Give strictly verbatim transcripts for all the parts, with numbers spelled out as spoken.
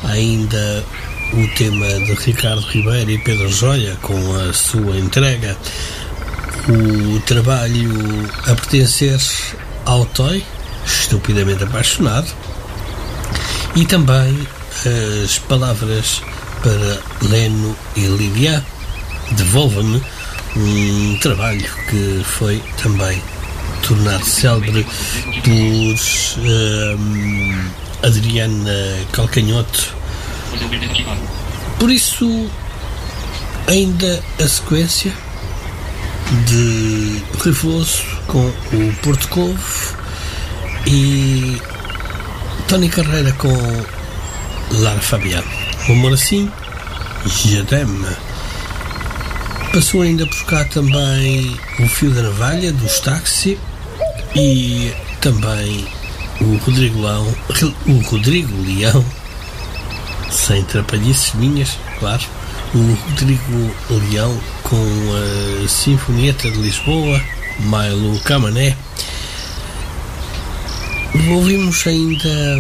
ainda o tema de Ricardo Ribeiro e Pedro Joia com a sua entrega, o trabalho a pertencer ao Toy, Estupidamente Apaixonado, e também as palavras para Leno e Lívia, Devolva-me, um trabalho que foi também tornado célebre por um, Adriana Calcanhoto. Por isso, ainda a sequência de Revoso com o Porto Covo e Tony Carreira com Lara Fabian. O Amor Assim, Je t'aime. Passou ainda por cá também o Fio da Navalha, dos Táxi, e também o Rodrigo Leão, o Rodrigo Leão, sem trapalhices minhas, claro, o Rodrigo Leão com a Sinfonieta de Lisboa, Milo Camané. Ouvimos ainda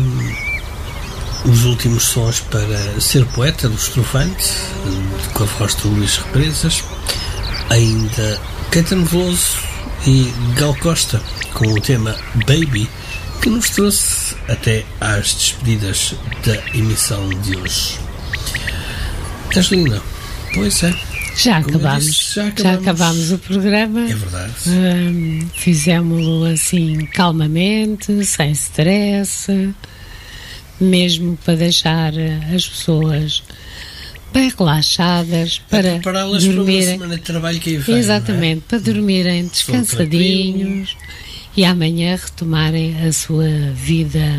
os últimos sons para Ser Poeta, dos Trofante, com a voz de Luís Represas, ainda Caetano Veloso e Gal Costa com o tema Baby, que nos trouxe até às despedidas da emissão de hoje. Angelina, pois é, já acabámos, disse, já acabámos, já acabámos o programa. É verdade. Hum, fizemos-lo assim calmamente, sem stress, mesmo para deixar as pessoas bem relaxadas, para prepará-las dormirem, para uma semana de trabalho que aí vem, exatamente, é? para dormirem descansadinhos e amanhã retomarem a sua vida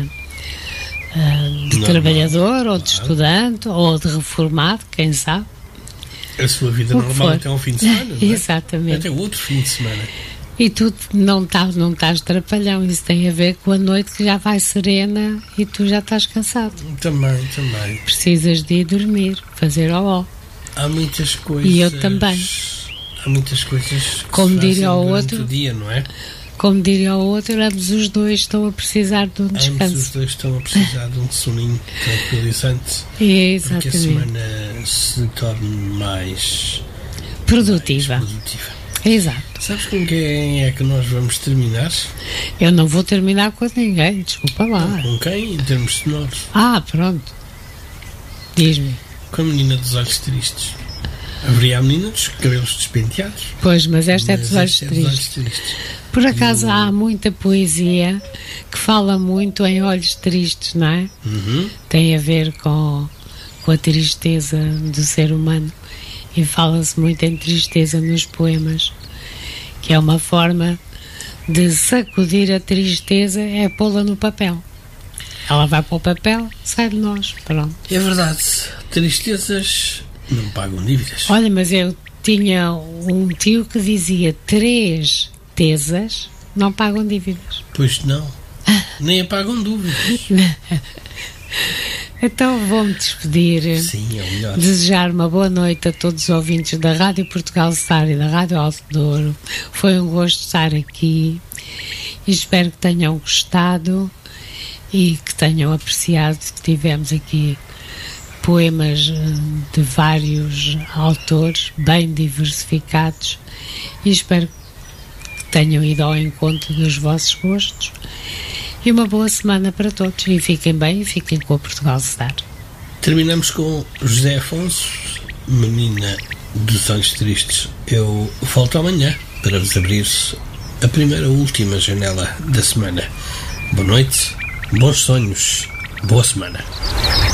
uh, de Normal, trabalhador, ou de claro, estudante, ou de reformado, quem sabe. A sua vida O que normal for. até ao fim de semana, não é? Exatamente. Até outro fim de semana. E tu não estás não estás trapalhão, isso tem a ver com a noite que já vai serena e tu já estás cansado. Também, também. Precisas de ir dormir, fazer ó ó. Há muitas coisas. E eu também. Há muitas coisas que Como se diria fazem o durante outro, o dia, não é? Como diria o outro, ambos os dois estão a precisar de um Ambos os descanso. dois estão a precisar de um soninho tranquilizante para que a Exatamente. semana se torne mais Produtiva. mais produtiva. Exato. Sabes com quem é que nós vamos terminar? Eu não vou terminar com ninguém, desculpa lá. Com quem? Em termos sonoros. Ah, pronto. Diz-me. Com a menina dos olhos tristes. Haveria a menina dos cabelos despenteados. Pois, mas esta é dos olhos esta é dos olhos tristes. tristes. Por acaso há muita poesia que fala muito em olhos tristes, não é? Uhum. Tem a ver com, com a tristeza do ser humano, e fala-se muito em tristeza nos poemas, que é uma forma de sacudir a tristeza, é pô-la no papel. Ela vai para o papel, sai de nós, pronto. É verdade, tristezas não pagam dívidas. Olha, mas eu tinha um tio que dizia: três tesas não pagam dívidas. Pois não, nem apagam dúvidas. Então vou-me despedir. Sim, é o melhor. Desejar uma boa noite a todos os ouvintes da Rádio Portugal Star e da Rádio Alto Douro. Foi um gosto estar aqui e espero que tenham gostado e que tenham apreciado que tivemos aqui poemas de vários autores, bem diversificados, e espero que tenham ido ao encontro dos vossos gostos. E uma boa semana para todos. E fiquem bem e fiquem com a Portugal Star. Terminamos com José Afonso, Menina dos Olhos Tristes. Eu volto amanhã para vos abrir a primeira e última janela da semana. Boa noite, bons sonhos, boa semana.